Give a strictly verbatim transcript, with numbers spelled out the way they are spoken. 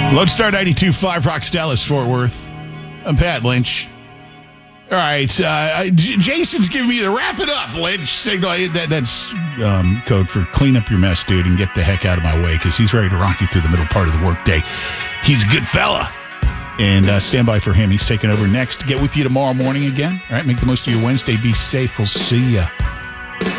Lodestar ninety-two point five, Rock Dallas, Fort Worth. I'm Pat Lynch. All right, uh, J- Jason's giving me the wrap it up, Lynch signal. That, that's um, code for clean up your mess, dude, and get the heck out of my way, because he's ready to rock you through the middle part of the workday. He's a good fella. And uh, stand by for him. He's taking over next. Get with you tomorrow morning again. All right, make the most of your Wednesday. Be safe. We'll see ya.